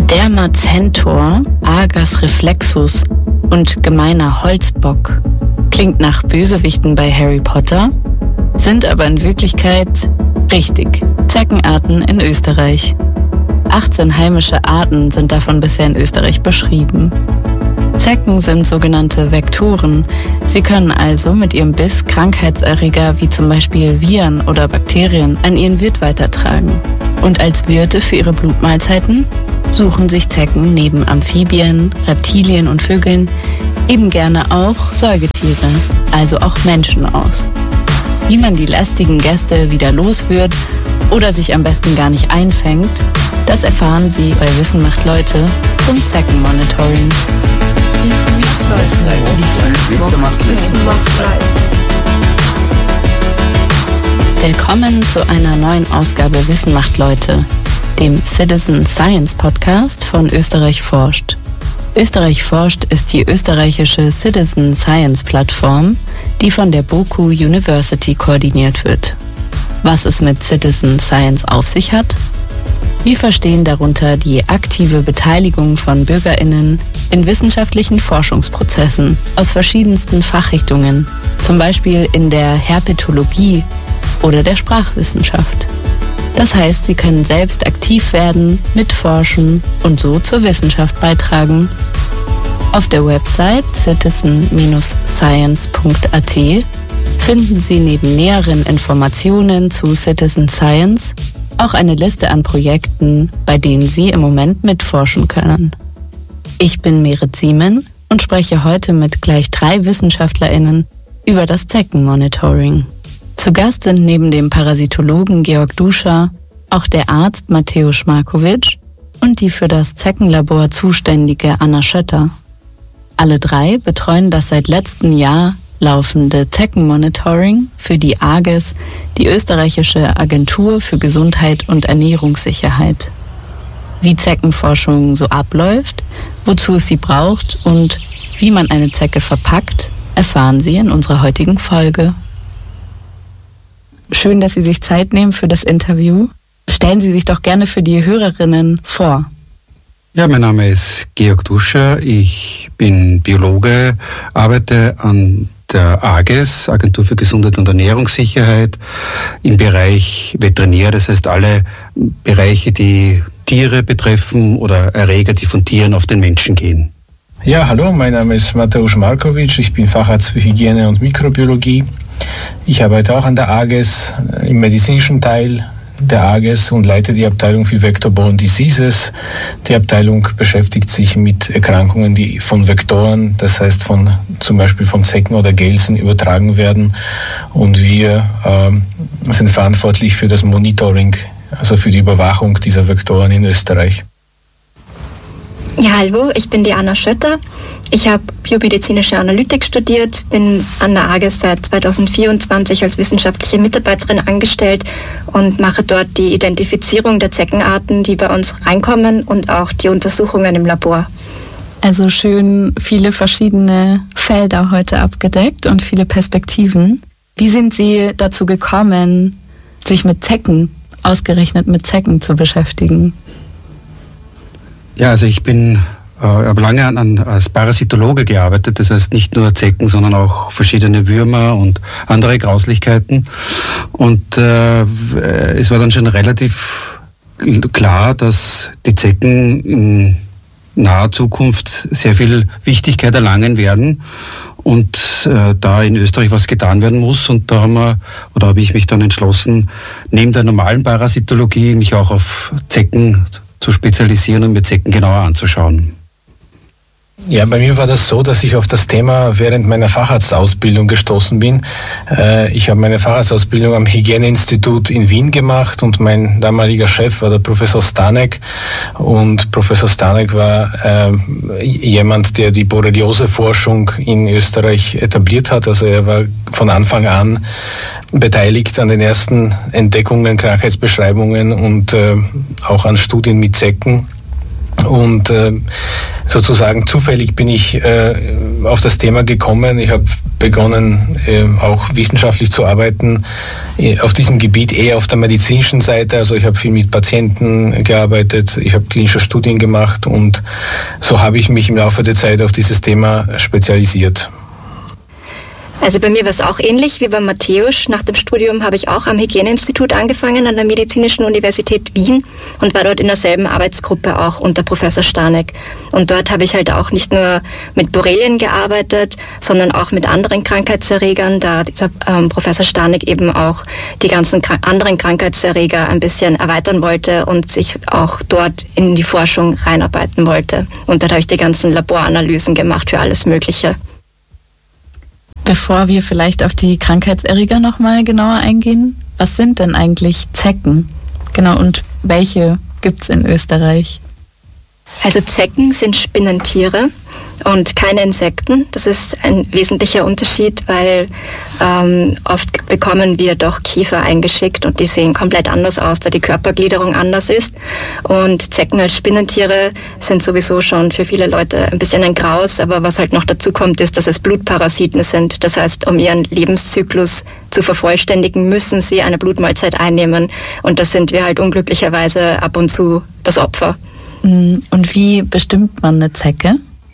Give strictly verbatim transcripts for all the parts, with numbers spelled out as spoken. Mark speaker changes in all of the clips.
Speaker 1: Dermazentor, Agas reflexus und gemeiner Holzbock klingt nach Bösewichten bei Harry Potter, sind aber in Wirklichkeit richtig Zeckenarten in Österreich. achtzehn heimische Arten sind davon bisher in Österreich beschrieben. Zecken sind sogenannte Vektoren. Sie können also mit ihrem Biss Krankheitserreger wie zum Beispiel Viren oder Bakterien an ihren Wirt weitertragen. Und als Wirte für ihre Blutmahlzeiten suchen sich Zecken neben Amphibien, Reptilien und Vögeln eben gerne auch Säugetiere, also auch Menschen aus. Wie man die lästigen Gäste wieder los wird oder sich am besten gar nicht einfängt, das erfahren Sie bei Wissen macht Leute zum Zeckenmonitoring.
Speaker 2: Wissen macht Leute.
Speaker 1: Willkommen zu einer neuen Ausgabe Wissen macht Leute, dem Citizen Science Podcast von Österreich forscht. Österreich forscht ist die österreichische Citizen Science Plattform, die von der BOKU University koordiniert wird. Was es mit Citizen Science auf sich hat? Wir verstehen darunter die aktive Beteiligung von BürgerInnen in wissenschaftlichen Forschungsprozessen aus verschiedensten Fachrichtungen, zum Beispiel in der Herpetologie oder der Sprachwissenschaft. Das heißt, sie können selbst aktiv werden, mitforschen und so zur Wissenschaft beitragen. Auf der Website citizen science punkt a t finden Sie neben näheren Informationen zu Citizen Science auch eine Liste an Projekten, bei denen Sie im Moment mitforschen können. Ich bin Merit Siemen und spreche heute mit gleich drei WissenschaftlerInnen über das Zeckenmonitoring. Zu Gast sind neben dem Parasitologen Georg Duscher auch der Arzt Mateusz Markowitsch und die für das Zeckenlabor zuständige Anna Schötter. Alle drei betreuen das seit letztem Jahr laufende Zeckenmonitoring für die A G E S, die österreichische Agentur für Gesundheit und Ernährungssicherheit. Wie Zeckenforschung so abläuft, wozu es sie braucht und wie man eine Zecke verpackt, erfahren Sie in unserer heutigen Folge. Schön, dass Sie sich Zeit nehmen für das Interview. Stellen Sie sich doch gerne für die Hörerinnen vor.
Speaker 2: Ja, mein Name ist Georg Duscher. Ich bin Biologe, arbeite an der A G E S, Agentur für Gesundheit und Ernährungssicherheit, im Bereich Veterinär. Das heißt, alle Bereiche, die Tiere betreffen oder Erreger, die von Tieren auf den Menschen gehen.
Speaker 3: Ja, hallo, mein Name ist Mateusz Markowitsch. Ich bin Facharzt für Hygiene und Mikrobiologie. Ich arbeite auch an der A G E S im medizinischen Teil der A G E S und leite die Abteilung für Vector-Borne Diseases. Die Abteilung beschäftigt sich mit Erkrankungen, die von Vektoren, das heißt von zum Beispiel von Zecken oder Gelsen übertragen werden. Und wir äh, sind verantwortlich für das Monitoring, also für die Überwachung dieser Vektoren in Österreich.
Speaker 4: Ja, hallo, ich bin die Anna Schötter. Ich habe biomedizinische Analytik studiert, bin an der A G E S seit zweitausendvierundzwanzig als wissenschaftliche Mitarbeiterin angestellt und mache dort die Identifizierung der Zeckenarten, die bei uns reinkommen und auch die Untersuchungen im Labor.
Speaker 1: Also schön viele verschiedene Felder heute abgedeckt und viele Perspektiven. Wie sind Sie dazu gekommen, sich mit Zecken, ausgerechnet mit Zecken zu beschäftigen?
Speaker 2: Ja, also ich bin Ich habe lange an, an, als Parasitologe gearbeitet, das heißt nicht nur Zecken, sondern auch verschiedene Würmer und andere Grauslichkeiten. Und äh, es war dann schon relativ klar, dass die Zecken in naher Zukunft sehr viel Wichtigkeit erlangen werden und äh, da in Österreich was getan werden muss. Und da haben wir, oder habe ich mich dann entschlossen, neben der normalen Parasitologie mich auch auf Zecken zu spezialisieren und mir Zecken genauer anzuschauen.
Speaker 3: Ja, bei mir war das so, dass ich auf das Thema während meiner Facharztausbildung gestoßen bin. Ich habe meine Facharztausbildung am Hygieneinstitut in Wien gemacht und mein damaliger Chef war der Professor Stanek. Und Professor Stanek war äh, jemand, der die Borreliose-Forschung in Österreich etabliert hat. Also er war von Anfang an beteiligt an den ersten Entdeckungen, Krankheitsbeschreibungen und äh, auch an Studien mit Zecken. Und äh, sozusagen zufällig bin ich äh, auf das Thema gekommen. Ich habe begonnen, äh, auch wissenschaftlich zu arbeiten, äh, auf diesem Gebiet eher auf der medizinischen Seite. Also ich habe viel mit Patienten gearbeitet, ich habe klinische Studien gemacht und so habe ich mich im Laufe der Zeit auf dieses Thema spezialisiert.
Speaker 4: Also bei mir war es auch ähnlich wie bei Matthäus. Nach dem Studium habe ich auch am Hygieneinstitut angefangen an der Medizinischen Universität Wien und war dort in derselben Arbeitsgruppe auch unter Professor Stanek. Und dort habe ich halt auch nicht nur mit Borrelien gearbeitet, sondern auch mit anderen Krankheitserregern, da dieser ähm, Professor Stanek eben auch die ganzen krank- anderen Krankheitserreger ein bisschen erweitern wollte und sich auch dort in die Forschung reinarbeiten wollte. Und dort habe ich die ganzen Laboranalysen gemacht für alles Mögliche.
Speaker 1: Bevor wir vielleicht auf die Krankheitserreger nochmal genauer eingehen, was sind denn eigentlich Zecken? Genau, und welche gibt's in Österreich?
Speaker 4: Also Zecken sind Spinnentiere und keine Insekten. Das ist ein wesentlicher Unterschied, weil ähm, oft bekommen wir doch Kiefer eingeschickt und die sehen komplett anders aus, da die Körpergliederung anders ist. Und Zecken als Spinnentiere sind sowieso schon für viele Leute ein bisschen ein Graus, aber was halt noch dazu kommt, ist, dass es Blutparasiten sind. Das heißt, um ihren Lebenszyklus zu vervollständigen, müssen sie eine Blutmahlzeit einnehmen und das sind wir halt unglücklicherweise ab und zu das Opfer.
Speaker 1: Und wie bestimmt man eine Zecke?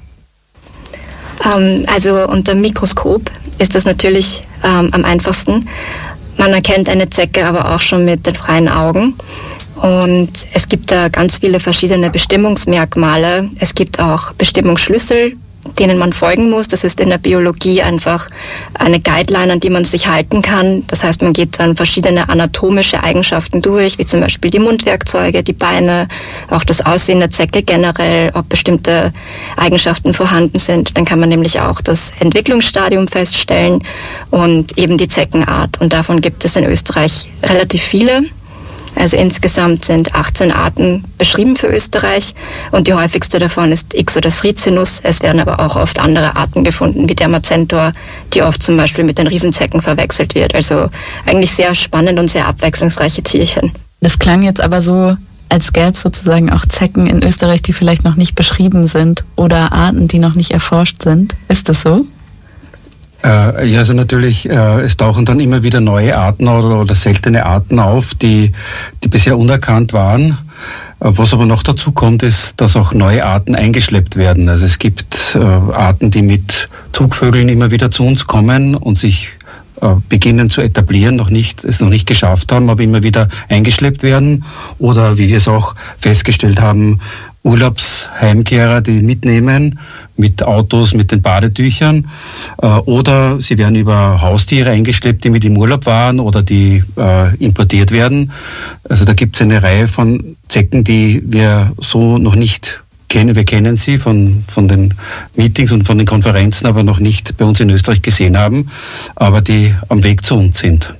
Speaker 4: Ähm, also unter Mikroskop ist das natürlich ähm, am einfachsten. Man erkennt eine Zecke aber auch schon mit den freien Augen. Und es gibt da ganz viele verschiedene Bestimmungsmerkmale. Es gibt auch Bestimmungsschlüssel, denen man folgen muss. Das ist in der Biologie einfach eine Guideline, an die man sich halten kann. Das heißt, man geht dann verschiedene anatomische Eigenschaften durch, wie zum Beispiel die Mundwerkzeuge, die Beine, auch das Aussehen der Zecke generell, ob bestimmte Eigenschaften vorhanden sind. Dann kann man nämlich auch das Entwicklungsstadium feststellen und eben die Zeckenart. Und davon gibt es in Österreich relativ viele. Also insgesamt sind achtzehn Arten beschrieben für Österreich und die häufigste davon ist Ixodes ricinus. Es werden aber auch oft andere Arten gefunden, wie Dermacentor, die oft zum Beispiel mit den Riesenzecken verwechselt wird. Also eigentlich sehr spannend und sehr abwechslungsreiche Tierchen.
Speaker 1: Das klang jetzt aber so, als gäbe es sozusagen auch Zecken in Österreich, die vielleicht noch nicht beschrieben sind oder Arten, die noch nicht erforscht sind. Ist das so?
Speaker 2: Äh, ja, also natürlich, äh, es tauchen dann immer wieder neue Arten oder, oder seltene Arten auf, die, die bisher unerkannt waren. Äh, was aber noch dazu kommt, ist, dass auch neue Arten eingeschleppt werden. Also es gibt äh, Arten, die mit Zugvögeln immer wieder zu uns kommen und sich äh, beginnen zu etablieren, noch nicht, es noch nicht geschafft haben, aber immer wieder eingeschleppt werden. Oder wie wir es auch festgestellt haben, Urlaubsheimkehrer, die mitnehmen mit Autos, mit den Badetüchern, äh, oder sie werden über Haustiere eingeschleppt, die mit im Urlaub waren oder die äh, importiert werden. Also da gibt es eine Reihe von Zecken, die wir so noch nicht kennen. Wir kennen sie von, von den Meetings und von den Konferenzen, aber noch nicht bei uns in Österreich gesehen haben, aber die am Weg zu uns sind.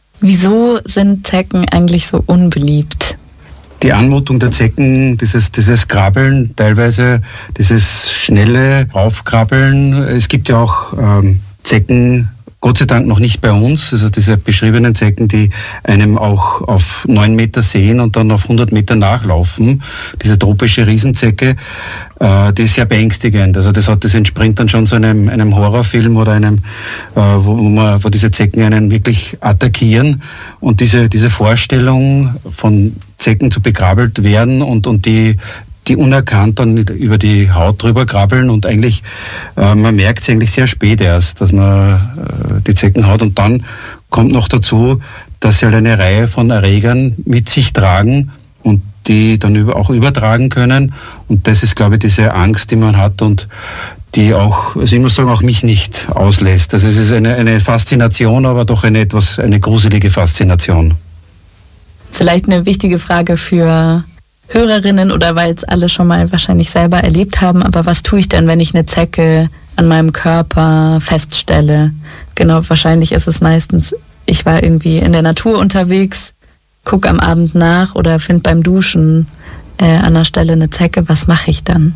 Speaker 1: Wieso sind Zecken eigentlich so unbeliebt?
Speaker 2: Die Anmutung der Zecken, dieses, dieses Krabbeln, teilweise dieses schnelle Raufkrabbeln. Es gibt ja auch ähm, Zecken, Gott sei Dank noch nicht bei uns, also diese beschriebenen Zecken, die einem auch auf neun Meter sehen und dann auf hundert Meter nachlaufen. Diese tropische Riesenzecke, äh, die ist sehr beängstigend. Also das, hat, das entspringt dann schon so einem, einem Horrorfilm oder einem, äh, wo, wo, man, wo diese Zecken einen wirklich attackieren. Und diese, diese Vorstellung von Zecken zu begrabbelt werden und, und die die unerkannt dann über die Haut drüber krabbeln und eigentlich, äh, man merkt es eigentlich sehr spät erst, dass man äh, die Zecken hat und dann kommt noch dazu, dass sie halt eine Reihe von Erregern mit sich tragen und die dann über, auch übertragen können und das ist, glaube ich, diese Angst, die man hat und die auch, also ich muss sagen, auch mich nicht auslässt. Also es ist eine, eine Faszination, aber doch eine etwas, eine gruselige Faszination.
Speaker 1: Vielleicht eine wichtige Frage für Hörerinnen oder weil es alle schon mal wahrscheinlich selber erlebt haben, aber was tue ich denn, wenn ich eine Zecke an meinem Körper feststelle? Genau, wahrscheinlich ist es meistens, ich war irgendwie in der Natur unterwegs, gucke am Abend nach oder finde beim Duschen äh, an der Stelle eine Zecke. Was mache ich dann?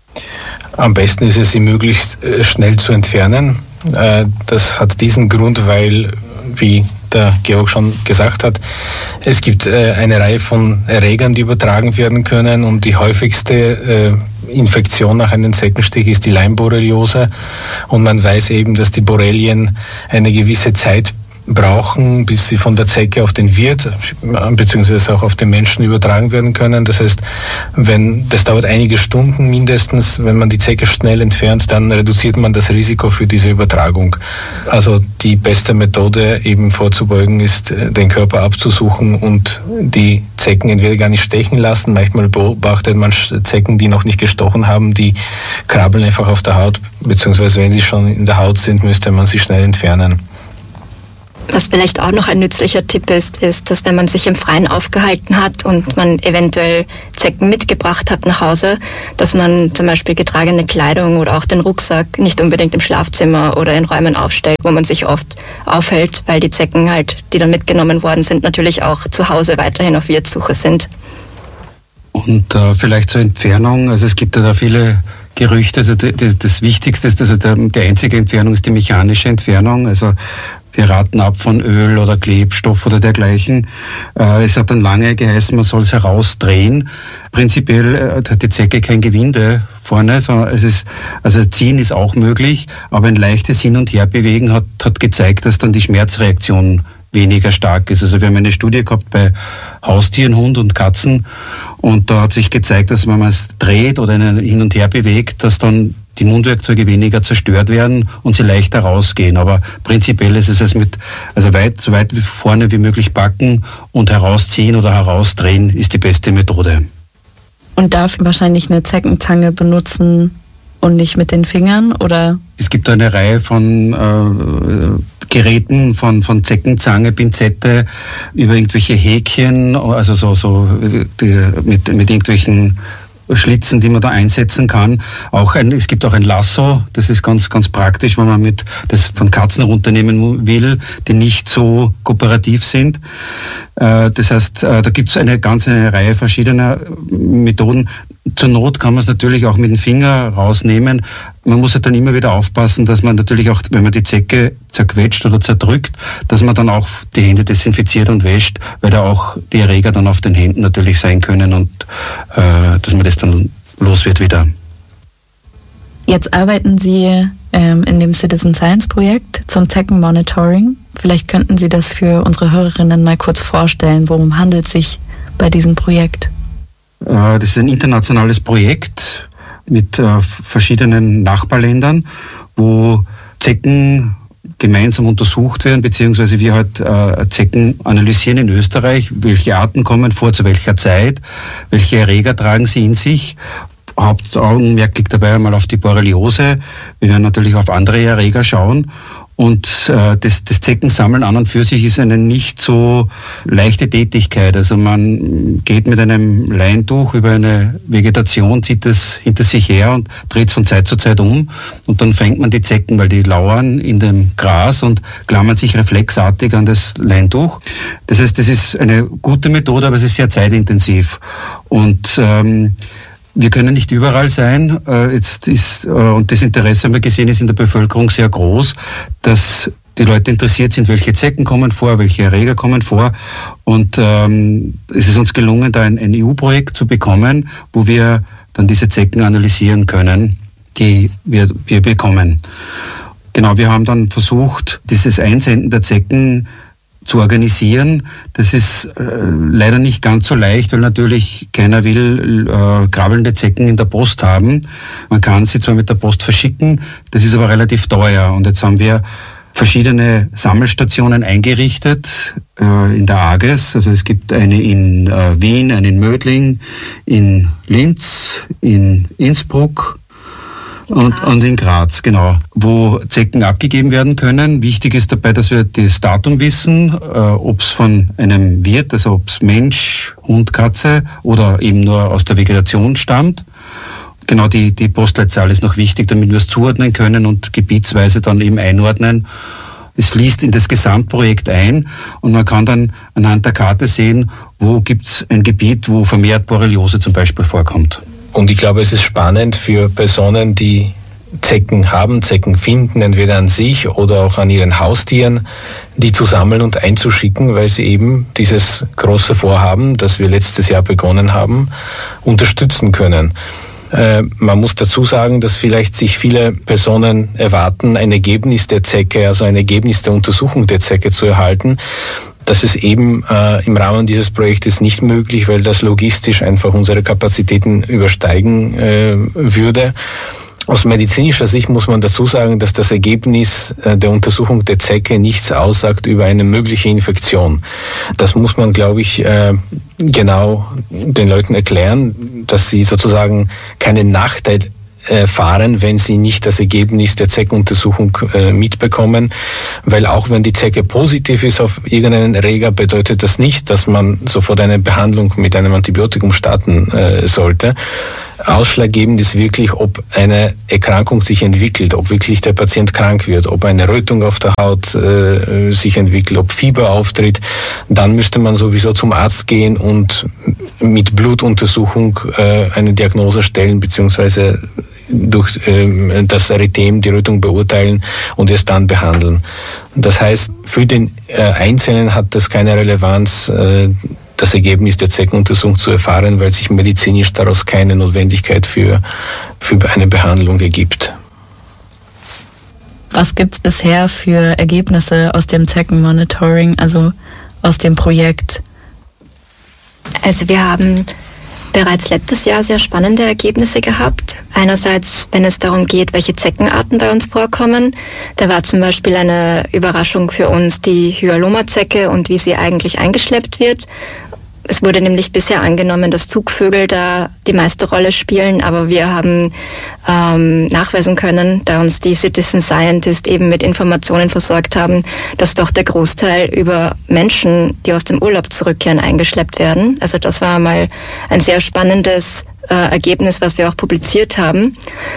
Speaker 3: Am besten ist es, sie möglichst schnell zu entfernen. Das hat diesen Grund, weil wie der Georg schon gesagt hat, es gibt äh, eine Reihe von Erregern, die übertragen werden können, und die häufigste äh, Infektion nach einem Zeckenstich ist die Leimborreliose, und man weiß eben, dass die Borrelien eine gewisse Zeit brauchen, bis sie von der Zecke auf den Wirt beziehungsweise auch auf den Menschen übertragen werden können. Das heißt, wenn das dauert einige Stunden mindestens, wenn man die Zecke schnell entfernt, dann reduziert man das Risiko für diese Übertragung. Also die beste Methode eben vorzubeugen ist, den Körper abzusuchen und die Zecken entweder gar nicht stechen lassen. Manchmal beobachtet man Zecken, die noch nicht gestochen haben, die krabbeln einfach auf der Haut, beziehungsweise wenn sie schon in der Haut sind, müsste man sie schnell entfernen.
Speaker 4: Was vielleicht auch noch ein nützlicher Tipp ist, ist, dass wenn man sich im Freien aufgehalten hat und man eventuell Zecken mitgebracht hat nach Hause, dass man zum Beispiel getragene Kleidung oder auch den Rucksack nicht unbedingt im Schlafzimmer oder in Räumen aufstellt, wo man sich oft aufhält, weil die Zecken halt, die dann mitgenommen worden sind, natürlich auch zu Hause weiterhin auf Wirtssuche sind.
Speaker 2: Und äh, vielleicht zur Entfernung, also es gibt ja da viele Gerüchte, also die, die, das Wichtigste ist, also der, die einzige Entfernung ist die mechanische Entfernung, also wir raten ab von Öl oder Klebstoff oder dergleichen. Äh, es hat dann lange geheißen, man soll es herausdrehen. Prinzipiell äh, hat die Zecke kein Gewinde vorne, sondern es ist, also ziehen ist auch möglich, aber ein leichtes Hin- und Herbewegen hat, hat gezeigt, dass dann die Schmerzreaktion weniger stark ist. Also wir haben eine Studie gehabt bei Haustieren, Hund und Katzen, und da hat sich gezeigt, dass wenn man es dreht oder hin und her bewegt, dass dann die Mundwerkzeuge weniger zerstört werden und sie leichter rausgehen. Aber prinzipiell ist es mit, also weit, so weit vorne wie möglich backen und herausziehen oder herausdrehen ist die beste Methode.
Speaker 1: Und darf wahrscheinlich eine Zeckenzange benutzen und nicht mit den Fingern, oder?
Speaker 2: Es gibt eine Reihe von äh, Geräten, von, von Zeckenzange, Pinzette, über irgendwelche Häkchen, also so, so die, mit, mit irgendwelchen Schlitzen, die man da einsetzen kann. Auch ein, es gibt auch ein Lasso, das ist ganz, ganz praktisch, wenn man mit das von Katzen runternehmen will, die nicht so kooperativ sind. Äh, das heißt, äh, da gibt es eine ganze Reihe verschiedener Methoden. Zur Not kann man es natürlich auch mit dem Finger rausnehmen. Man muss halt dann immer wieder aufpassen, dass man natürlich auch, wenn man die Zecke zerquetscht oder zerdrückt, dass man dann auch die Hände desinfiziert und wäscht, weil da auch die Erreger dann auf den Händen natürlich sein können und äh, dass man das dann los wird wieder.
Speaker 1: Jetzt arbeiten Sie ähm, in dem Citizen Science Projekt zum Zeckenmonitoring. Vielleicht könnten Sie das für unsere Hörerinnen mal kurz vorstellen. Worum handelt es sich bei diesem Projekt?
Speaker 2: Äh, das ist ein internationales Projekt mit äh, verschiedenen Nachbarländern, wo Zecken gemeinsam untersucht werden, beziehungsweise wir halt äh, Zecken analysieren in Österreich, welche Arten kommen vor, zu welcher Zeit, welche Erreger tragen sie in sich. Hauptaugenmerk liegt dabei einmal auf die Borreliose. Wir werden natürlich auf andere Erreger schauen. Und äh, das, das Zeckensammeln an und für sich ist eine nicht so leichte Tätigkeit. Also man geht mit einem Leintuch über eine Vegetation, zieht es hinter sich her und dreht es von Zeit zu Zeit um. Und dann fängt man die Zecken, weil die lauern in dem Gras und klammern sich reflexartig an das Leintuch. Das heißt, das ist eine gute Methode, aber es ist sehr zeitintensiv. Und ähm, wir können nicht überall sein. Jetzt ist, und das Interesse, haben wir gesehen, ist in der Bevölkerung sehr groß, dass die Leute interessiert sind, welche Zecken kommen vor, welche Erreger kommen vor. Und ähm, es ist uns gelungen, da ein, ein E U-Projekt zu bekommen, wo wir dann diese Zecken analysieren können, die wir, wir bekommen. Genau, wir haben dann versucht, dieses Einsenden der Zecken zu organisieren. Das ist äh, leider nicht ganz so leicht, weil natürlich keiner will äh, krabbelnde Zecken in der Post haben. Man kann sie zwar mit der Post verschicken, das ist aber relativ teuer. Und jetzt haben wir verschiedene Sammelstationen eingerichtet äh, in der AGES. Also es gibt eine in äh, Wien, eine in Mödling, in Linz, in Innsbruck, Und, und in Graz, genau, wo Zecken abgegeben werden können. Wichtig ist dabei, dass wir das Datum wissen, äh, ob es von einem Wirt, also ob es Mensch, Hund, Katze oder eben nur aus der Vegetation stammt. Genau, die, die Postleitzahl ist noch wichtig, damit wir es zuordnen können und gebietsweise dann eben einordnen. Es fließt in das Gesamtprojekt ein und man kann dann anhand der Karte sehen, wo gibt es ein Gebiet, wo vermehrt Borreliose zum Beispiel vorkommt.
Speaker 3: Und ich glaube, es ist spannend für Personen, die Zecken haben, Zecken finden, entweder an sich oder auch an ihren Haustieren, die zu sammeln und einzuschicken, weil sie eben dieses große Vorhaben, das wir letztes Jahr begonnen haben, unterstützen können. Äh, man muss dazu sagen, dass vielleicht sich viele Personen erwarten, ein Ergebnis der Zecke, also ein Ergebnis der Untersuchung der Zecke zu erhalten. Das ist eben äh, im Rahmen dieses Projektes nicht möglich, weil das logistisch einfach unsere Kapazitäten übersteigen äh, würde. Aus medizinischer Sicht muss man dazu sagen, dass das Ergebnis der Untersuchung der Zecke nichts aussagt über eine mögliche Infektion. Das muss man, glaube ich, genau den Leuten erklären, dass sie sozusagen keinen Nachteil erfahren, wenn sie nicht das Ergebnis der Zeckenuntersuchung äh, mitbekommen, weil auch wenn die Zecke positiv ist auf irgendeinen Erreger, bedeutet das nicht, dass man sofort eine Behandlung mit einem Antibiotikum starten äh, sollte. Ausschlaggebend ist wirklich, ob eine Erkrankung sich entwickelt, ob wirklich der Patient krank wird, ob eine Rötung auf der Haut äh, sich entwickelt, ob Fieber auftritt. Dann müsste man sowieso zum Arzt gehen und mit Blutuntersuchung äh, eine Diagnose stellen, beziehungsweise durch äh, das Erythem die Rötung beurteilen und es dann behandeln. Das heißt, für den äh, Einzelnen hat das keine Relevanz, äh, das Ergebnis der Zeckenuntersuchung zu erfahren, weil sich medizinisch daraus keine Notwendigkeit für, für eine Behandlung ergibt.
Speaker 1: Was gibt es bisher für Ergebnisse aus dem Zeckenmonitoring, also aus dem Projekt?
Speaker 4: Also wir haben bereits letztes Jahr sehr spannende Ergebnisse gehabt. Einerseits, wenn es darum geht, welche Zeckenarten bei uns vorkommen. Da war zum Beispiel eine Überraschung für uns die Hyaloma-Zecke und wie sie eigentlich eingeschleppt wird. Es wurde nämlich bisher angenommen, dass Zugvögel da die meiste Rolle spielen, aber wir haben ähm, nachweisen können, da uns die Citizen Scientists eben mit Informationen versorgt haben, dass doch der Großteil über Menschen, die aus dem Urlaub zurückkehren, eingeschleppt werden. Also das war mal ein sehr spannendes äh, Ergebnis, was wir auch publiziert haben.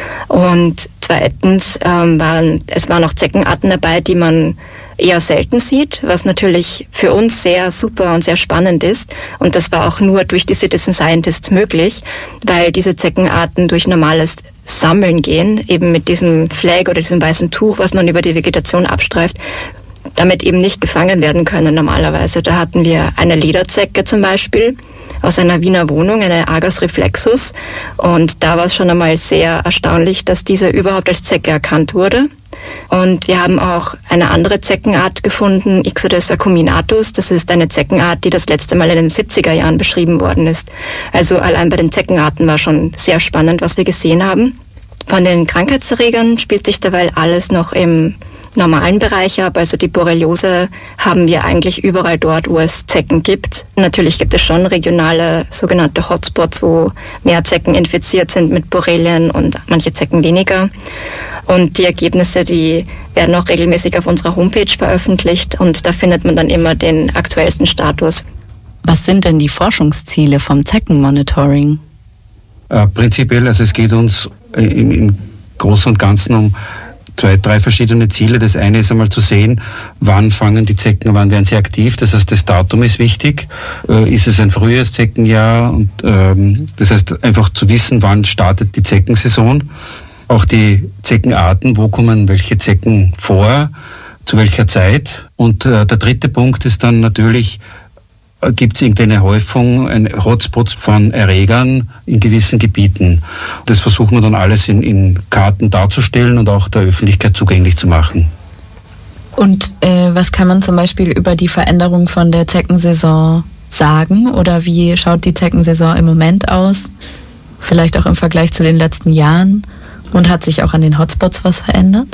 Speaker 4: Und zweitens ähm, waren es waren auch Zeckenarten dabei, die man eher selten sieht, was natürlich für uns sehr super und sehr spannend ist. Und das war auch nur durch die Citizen Scientists möglich, weil diese Zeckenarten durch normales Sammeln gehen, eben mit diesem Flag oder diesem weißen Tuch, was man über die Vegetation abstreift, damit eben nicht gefangen werden können normalerweise. Da hatten wir eine Lederzecke zum Beispiel aus einer Wiener Wohnung, eine Agas reflexus. Und da war es schon einmal sehr erstaunlich, dass diese überhaupt als Zecke erkannt wurde. Und wir haben auch eine andere Zeckenart gefunden, Ixodes acuminatus. Das ist eine Zeckenart, die das letzte Mal in den siebziger Jahren beschrieben worden ist. Also allein bei den Zeckenarten war schon sehr spannend, was wir gesehen haben. Von den Krankheitserregern spielt sich derweil alles noch im normalen Bereich ab. Also die Borreliose haben wir eigentlich überall dort, wo es Zecken gibt. Natürlich gibt es schon regionale sogenannte Hotspots, wo mehr Zecken infiziert sind mit Borrelien und manche Zecken weniger. Und die Ergebnisse, die werden auch regelmäßig auf unserer Homepage veröffentlicht und da findet man dann immer den aktuellsten Status.
Speaker 1: Was sind denn die Forschungsziele vom Zeckenmonitoring?
Speaker 2: Äh, prinzipiell, also es geht uns im, im Großen und Ganzen um zwei, drei verschiedene Ziele. Das eine ist einmal zu sehen, wann fangen die Zecken, wann werden sie aktiv. Das heißt, das Datum ist wichtig. Äh, ist es ein frühes Zeckenjahr? Und, ähm, das heißt, einfach zu wissen, wann startet die Zeckensaison. Auch die Zeckenarten, wo kommen welche Zecken vor, zu welcher Zeit. Und äh, der dritte Punkt ist dann natürlich, äh, gibt es irgendeine Häufung, ein Hotspots von Erregern in gewissen Gebieten. Das versuchen wir dann alles in, in Karten darzustellen und auch der Öffentlichkeit zugänglich zu machen.
Speaker 1: Und äh, was kann man zum Beispiel über die Veränderung von der Zeckensaison sagen? Oder wie schaut die Zeckensaison im Moment aus? Vielleicht auch im Vergleich zu den letzten Jahren? Und hat sich auch an den Hotspots was verändert?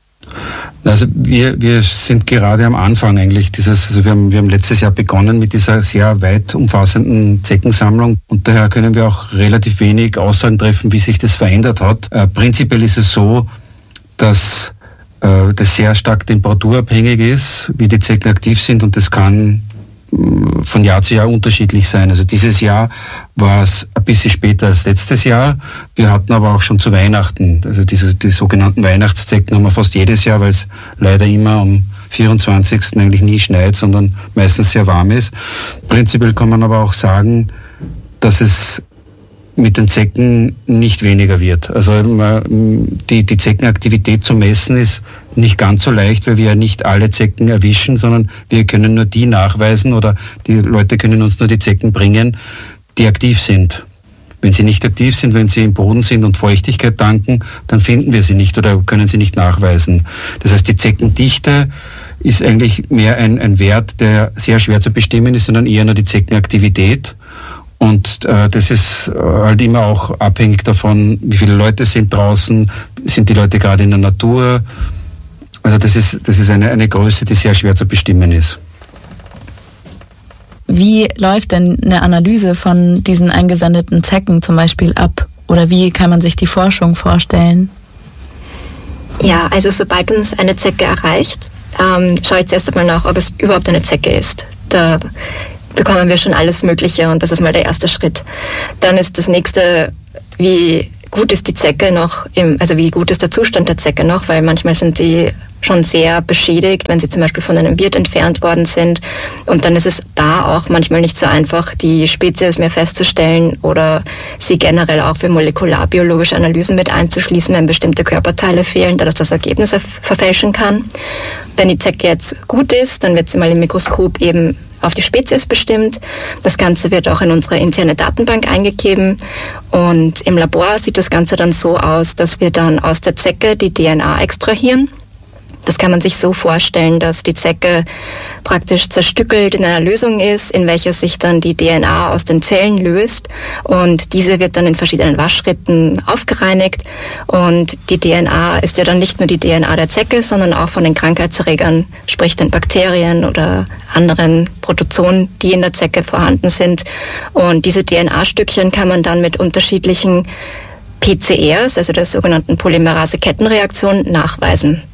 Speaker 2: Also wir, wir sind gerade am Anfang eigentlich dieses, also wir haben, wir haben letztes Jahr begonnen mit dieser sehr weit umfassenden Zeckensammlung und daher können wir auch relativ wenig Aussagen treffen, wie sich das verändert hat. Äh, prinzipiell ist es so, dass äh, das sehr stark temperaturabhängig ist, wie die Zecken aktiv sind und das kann von Jahr zu Jahr unterschiedlich sein. Also dieses Jahr war es ein bisschen später als letztes Jahr. Wir hatten aber auch schon zu Weihnachten, also diese die sogenannten Weihnachtszecken haben wir fast jedes Jahr, weil es leider immer am vierundzwanzigsten eigentlich nie schneit, sondern meistens sehr warm ist. Prinzipiell kann man aber auch sagen, dass es mit den Zecken nicht weniger wird. Also die, die Zeckenaktivität zu messen ist nicht ganz so leicht, weil wir ja nicht alle Zecken erwischen, sondern wir können nur die nachweisen oder die Leute können uns nur die Zecken bringen, die aktiv sind. Wenn sie nicht aktiv sind, wenn sie im Boden sind und Feuchtigkeit tanken, dann finden wir sie nicht oder können sie nicht nachweisen. Das heißt, die Zeckendichte ist eigentlich mehr ein, ein Wert, der sehr schwer zu bestimmen ist, sondern eher nur die Zeckenaktivität. Und äh, das ist äh, halt immer auch abhängig davon, wie viele Leute sind draußen, sind die Leute gerade in der Natur. Also das ist, das ist eine, eine Größe, die sehr schwer zu bestimmen ist.
Speaker 1: Wie läuft denn eine Analyse von diesen eingesendeten Zecken zum Beispiel ab? Oder wie kann man sich die Forschung vorstellen?
Speaker 4: Ja, also sobald uns eine Zecke erreicht, ähm, schaue ich zuerst einmal nach, ob es überhaupt eine Zecke ist. Da bekommen wir schon alles Mögliche und das ist mal der erste Schritt. Dann ist das nächste, wie gut ist die Zecke noch, im, also wie gut ist der Zustand der Zecke noch, weil manchmal sind die schon sehr beschädigt, wenn sie zum Beispiel von einem Wirt entfernt worden sind. Und dann ist es da auch manchmal nicht so einfach, die Spezies mehr festzustellen oder sie generell auch für molekularbiologische Analysen mit einzuschließen, wenn bestimmte Körperteile fehlen, da das das Ergebnis verfälschen kann. Wenn die Zecke jetzt gut ist, dann wird sie mal im Mikroskop eben auf die Spezies bestimmt. Das Ganze wird auch in unsere interne Datenbank eingegeben und im Labor sieht das Ganze dann so aus, dass wir dann aus der Zecke die D N A extrahieren. Das kann man sich so vorstellen, dass die Zecke praktisch zerstückelt in einer Lösung ist, in welcher sich dann die D N A aus den Zellen löst und diese wird dann in verschiedenen Waschschritten aufgereinigt und die D N A ist ja dann nicht nur die D N A der Zecke, sondern auch von den Krankheitserregern, sprich den Bakterien oder anderen Protozoen, die in der Zecke vorhanden sind. Und diese D N A-Stückchen kann man dann mit unterschiedlichen P C Rs, also der sogenannten Polymerase-Kettenreaktion, nachweisen.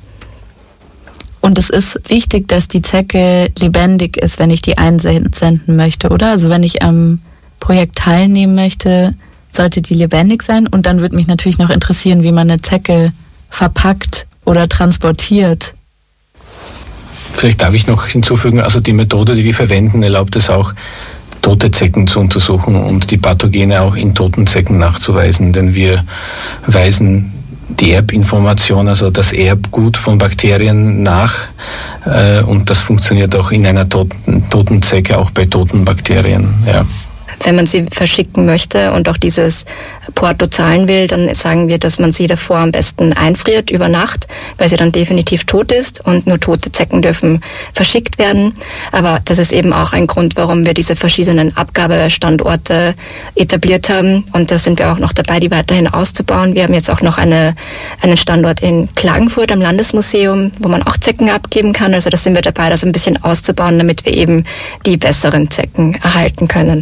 Speaker 1: Und es ist wichtig, dass die Zecke lebendig ist, wenn ich die einsenden möchte, oder? Also wenn ich am Projekt teilnehmen möchte, sollte die lebendig sein. Und dann würde mich natürlich noch interessieren, wie man eine Zecke verpackt oder transportiert.
Speaker 3: Vielleicht darf ich noch hinzufügen, also die Methode, die wir verwenden, erlaubt es auch, tote Zecken zu untersuchen und die Pathogene auch in toten Zecken nachzuweisen, denn wir weisen die Erbinformation, also das Erbgut von Bakterien nach äh, und das funktioniert auch in einer toten, toten Zecke, auch bei toten Bakterien. Ja.
Speaker 4: Wenn man sie verschicken möchte und auch dieses Porto zahlen will, dann sagen wir, dass man sie davor am besten einfriert über Nacht, weil sie dann definitiv tot ist und nur tote Zecken dürfen verschickt werden. Aber das ist eben auch ein Grund, warum wir diese verschiedenen Abgabestandorte etabliert haben und da sind wir auch noch dabei, die weiterhin auszubauen. Wir haben jetzt auch noch eine, einen Standort in Klagenfurt am Landesmuseum, wo man auch Zecken abgeben kann. Also da sind wir dabei, das ein bisschen auszubauen, damit wir eben die besseren Zecken erhalten können.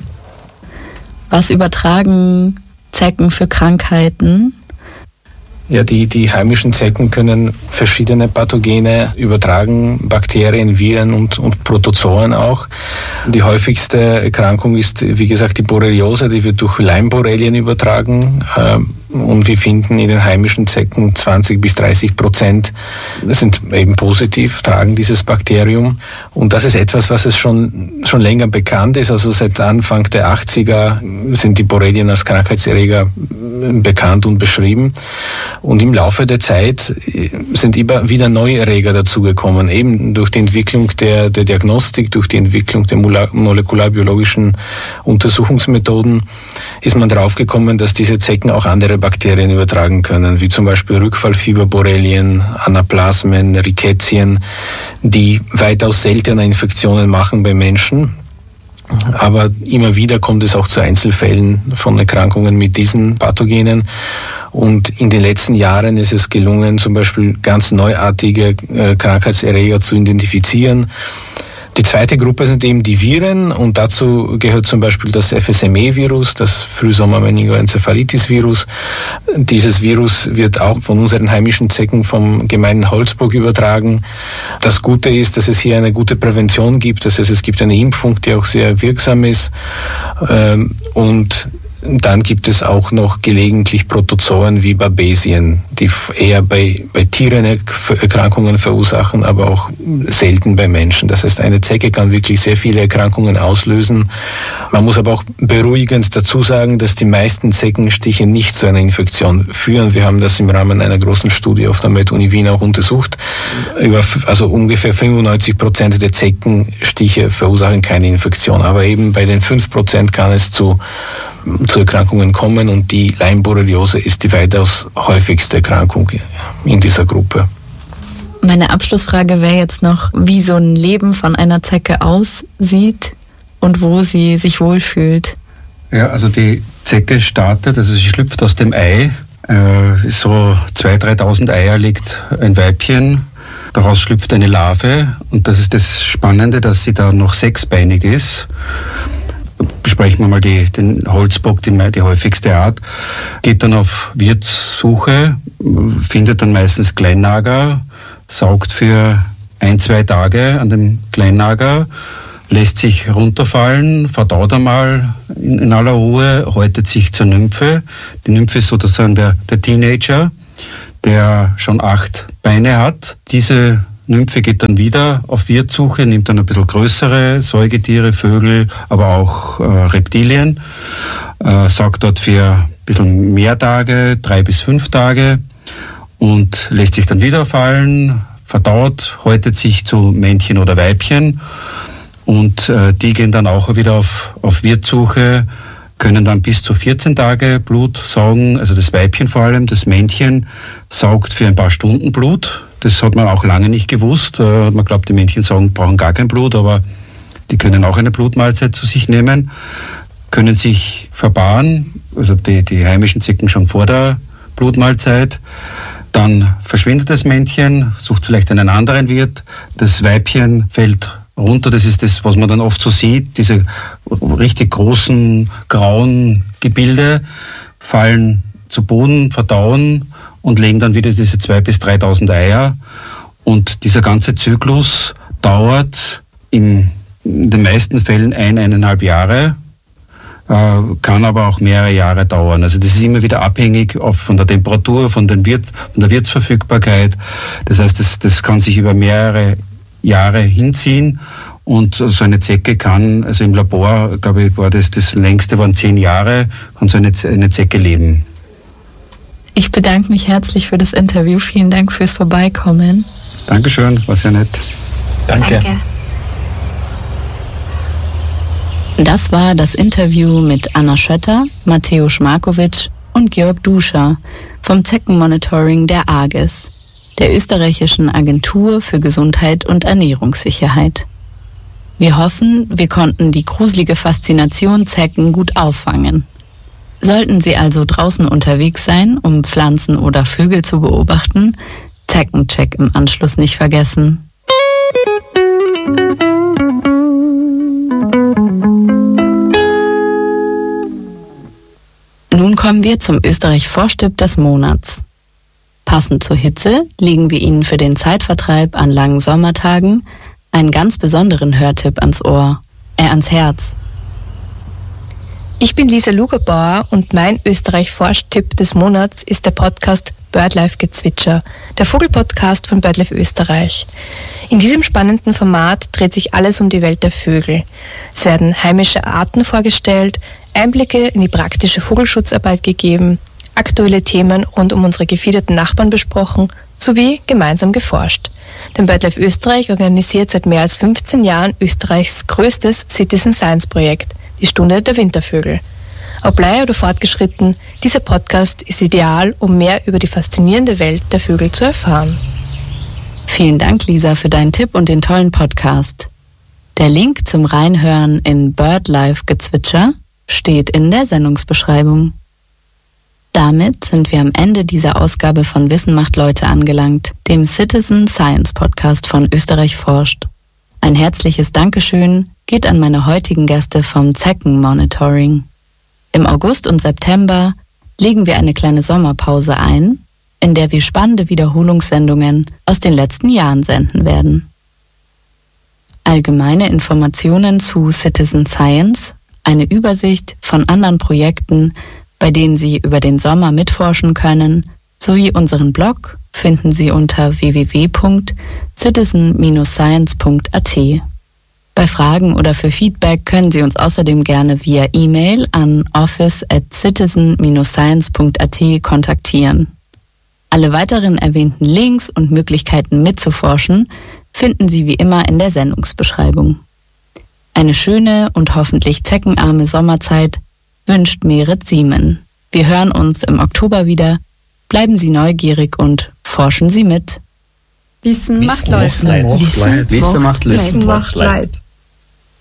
Speaker 1: Was übertragen Zecken für Krankheiten?
Speaker 3: Ja, die, die heimischen Zecken können verschiedene Pathogene übertragen, Bakterien, Viren und, und Protozoen auch. Die häufigste Erkrankung ist, wie gesagt, die Borreliose, die wird durch Leimborrelien übertragen. Und wir finden in den heimischen Zecken zwanzig bis dreißig Prozent sind eben positiv, tragen dieses Bakterium. Und das ist etwas, was es schon, schon länger bekannt ist. Also seit Anfang der achtziger sind die Borrelien als Krankheitserreger bekannt und beschrieben. Und im Laufe der Zeit sind immer wieder neue Erreger dazugekommen, eben durch die Entwicklung der, der Diagnostik, durch die Entwicklung der molekularbiologischen Untersuchungsmethoden ist man draufgekommen, dass diese Zecken auch andere Bakterien übertragen können, wie zum Beispiel Rückfallfieberborrelien, Anaplasmen, Rickettien, die weitaus seltener Infektionen machen bei Menschen. Aber immer wieder kommt es auch zu Einzelfällen von Erkrankungen mit diesen Pathogenen. Und in den letzten Jahren ist es gelungen, zum Beispiel ganz neuartige äh, Krankheitserreger zu identifizieren. Die zweite Gruppe sind eben die Viren und dazu gehört zum Beispiel das F S M E-Virus, das Frühsommer-Meningoenzephalitis-Virus. Dieses Virus wird auch von unseren heimischen Zecken vom gemeinen Holzbock übertragen. Das Gute ist, dass es hier eine gute Prävention gibt, das heißt, es gibt eine Impfung, die auch sehr wirksam ist und Dann gibt es auch noch gelegentlich Protozoen wie Babesien, die eher bei, bei Tieren Erkrankungen verursachen, aber auch selten bei Menschen. Das heißt, eine Zecke kann wirklich sehr viele Erkrankungen auslösen. Man muss aber auch beruhigend dazu sagen, dass die meisten Zeckenstiche nicht zu einer Infektion führen. Wir haben das im Rahmen einer großen Studie auf der Med-Uni Wien auch untersucht. Über, also ungefähr fünfundneunzig Prozent der Zeckenstiche verursachen keine Infektion. Aber eben bei den fünf Prozent kann es zu zu Erkrankungen kommen und die Lyme-Borreliose ist die weitaus häufigste Erkrankung in dieser Gruppe.
Speaker 1: Meine Abschlussfrage wäre jetzt noch, wie so ein Leben von einer Zecke aussieht und wo sie sich wohlfühlt.
Speaker 2: Ja, also die Zecke startet, also sie schlüpft aus dem Ei, äh, so zweitausend, dreitausend Eier legt ein Weibchen, daraus schlüpft eine Larve und das ist das Spannende, dass sie da noch sechsbeinig ist. Besprechen wir mal die, den Holzbock, die, die häufigste Art, geht dann auf Wirtssuche, findet dann meistens Kleinnager, saugt für ein, zwei Tage an dem Kleinnager, lässt sich runterfallen, verdaut einmal in, in aller Ruhe, häutet sich zur Nymphe. Die Nymphe ist sozusagen der, der Teenager, der schon acht Beine hat. Diese Nymphe geht dann wieder auf Wirtssuche, nimmt dann ein bisschen größere Säugetiere, Vögel, aber auch äh, Reptilien, äh, saugt dort für ein bisschen mehr Tage, drei bis fünf Tage und lässt sich dann wieder fallen, verdaut, häutet sich zu Männchen oder Weibchen und äh, die gehen dann auch wieder auf, auf Wirtssuche, können dann bis zu vierzehn Tage Blut saugen, also das Weibchen vor allem, das Männchen saugt für ein paar Stunden Blut. Das hat man auch lange nicht gewusst. Man glaubt, die Männchen saugen, brauchen gar kein Blut, aber die können auch eine Blutmahlzeit zu sich nehmen, können sich verpaaren, also die, die heimischen Zecken schon vor der Blutmahlzeit. Dann verschwindet das Männchen, sucht vielleicht einen anderen Wirt, das Weibchen fällt runter, das ist das, was man dann oft so sieht, diese richtig großen grauen Gebilde fallen zu Boden, verdauen und legen dann wieder diese zweitausend bis dreitausend Eier. Und dieser ganze Zyklus dauert in, in den meisten Fällen ein, eineinhalb Jahre, äh, kann aber auch mehrere Jahre dauern. Also das ist immer wieder abhängig auf, von der Temperatur, von, den Wirt, von der Wirtsverfügbarkeit. Das heißt, das, das kann sich über mehrere Jahre hinziehen. Und so eine Zecke kann, also im Labor, glaube ich, war das das längste, waren zehn Jahre, kann so eine, eine Zecke leben.
Speaker 1: Ich bedanke mich herzlich für das Interview. Vielen Dank fürs Vorbeikommen.
Speaker 2: Dankeschön, war sehr nett.
Speaker 3: Danke.
Speaker 4: Danke.
Speaker 1: Das war das Interview mit Anna Schötter, Mateusz Markowitsch und Georg Duscher vom Zeckenmonitoring der AGES, der österreichischen Agentur für Gesundheit und Ernährungssicherheit. Wir hoffen, wir konnten die gruselige Faszination Zecken gut auffangen. Sollten Sie also draußen unterwegs sein, um Pflanzen oder Vögel zu beobachten, Zeckencheck im Anschluss nicht vergessen. Nun kommen wir zum Österreich-Vorstipp des Monats. Passend zur Hitze legen wir Ihnen für den Zeitvertreib an langen Sommertagen einen ganz besonderen Hörtipp ans Ohr, äh ans Herz.
Speaker 5: Ich bin Lisa Lugerbauer und mein Österreich-Forscht-Tipp des Monats ist der Podcast BirdLife-Gezwitscher, der Vogelpodcast von BirdLife Österreich. In diesem spannenden Format dreht sich alles um die Welt der Vögel. Es werden heimische Arten vorgestellt, Einblicke in die praktische Vogelschutzarbeit gegeben, aktuelle Themen rund um unsere gefiederten Nachbarn besprochen, sowie gemeinsam geforscht. Denn BirdLife Österreich organisiert seit mehr als fünfzehn Jahren Österreichs größtes Citizen Science Projekt, die Stunde der Wintervögel. Ob Laie oder fortgeschritten, dieser Podcast ist ideal, um mehr über die faszinierende Welt der Vögel zu erfahren.
Speaker 1: Vielen Dank, Lisa, für deinen Tipp und den tollen Podcast. Der Link zum Reinhören in BirdLife-Gezwitscher steht in der Sendungsbeschreibung. Damit sind wir am Ende dieser Ausgabe von Wissen macht Leute angelangt, dem Citizen Science Podcast von Österreich forscht. Ein herzliches Dankeschön geht an meine heutigen Gäste vom Zeckenmonitoring. Im August und September legen wir eine kleine Sommerpause ein, in der wir spannende Wiederholungssendungen aus den letzten Jahren senden werden. Allgemeine Informationen zu Citizen Science, eine Übersicht von anderen Projekten, bei denen Sie über den Sommer mitforschen können, sowie unseren Blog finden Sie unter w w w punkt citizen dash science punkt a t. Bei Fragen oder für Feedback können Sie uns außerdem gerne via E-Mail an office at citizen dash science punkt a t kontaktieren. Alle weiteren erwähnten Links und Möglichkeiten mitzuforschen finden Sie wie immer in der Sendungsbeschreibung. Eine schöne und hoffentlich zeckenarme Sommerzeit wünscht Merit Siemen. Wir hören uns im Oktober wieder. Bleiben Sie neugierig und forschen Sie mit.
Speaker 6: Wissen,
Speaker 7: Wissen
Speaker 6: macht Leid.
Speaker 7: Wissen macht Leid.
Speaker 6: Wissen macht Leid.
Speaker 7: Wissen macht Leid.